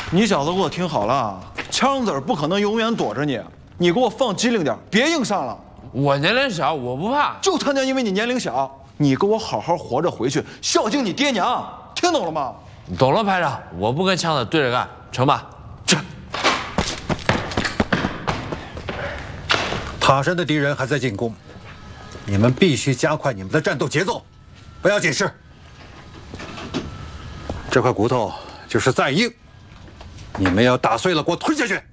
你小子给我听好了，枪子儿不可能永远躲着你，你给我放机灵点，别硬上了。 我年龄小，我不怕。 就他娘因为你年龄小，你给我好好活着回去，孝敬你爹娘，听懂了吗？ 懂了，排长，我不跟枪子对着干，成吧？ 这。 塔山的敌人还在进攻，你们必须加快你们的战斗节奏，不要紧事。这块骨头就是再硬，你们要打碎了给我吞下去。